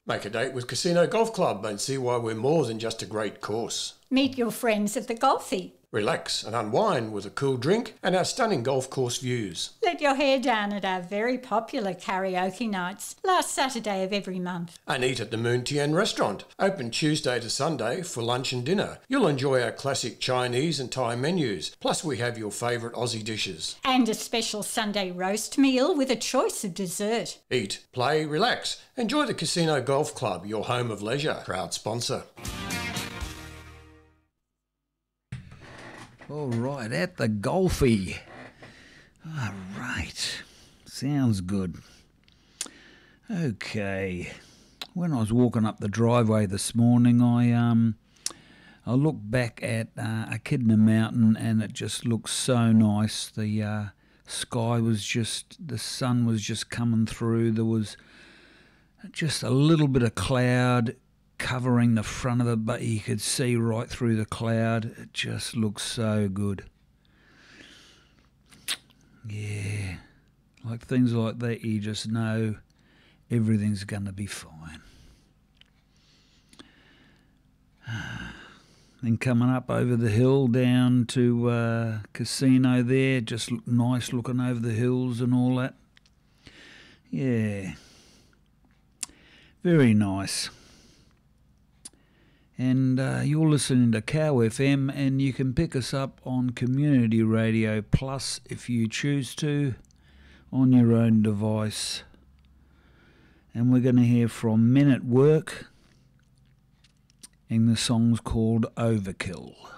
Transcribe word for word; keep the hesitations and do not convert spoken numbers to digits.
Make a date with Casino Golf Club and see why we're more than just a great course. Meet your friends at the Golfy. Relax and unwind with a cool drink and our stunning golf course views. Let your hair down at our very popular karaoke nights, last Saturday of every month. And eat at the Moon Tien restaurant, open Tuesday to Sunday for lunch and dinner. You'll enjoy our classic Chinese and Thai menus, plus we have your favourite Aussie dishes. And a special Sunday roast meal with a choice of dessert. Eat, play, relax. Enjoy the Casino Golf Club, your home of leisure. Proud sponsor. All right, at the Golfy. All right, sounds good. Okay, when I was walking up the driveway this morning, I um, I looked back at uh, Echidna Mountain, and it just looked so nice. The uh, sky was just, the sun was just coming through. There was just a little bit of cloud covering the front of it, but you could see right through the cloud. It just looks so good. Yeah, like things like that, you just know everything's going to be fine. Then coming up over the hill down to uh, Casino there, just look nice looking over the hills and all that. Yeah, very nice. And uh, you're listening to Cow F M, and you can pick us up on Community Radio Plus if you choose to, on your own device. And we're going to hear from Men at Work, and the song's called Overkill.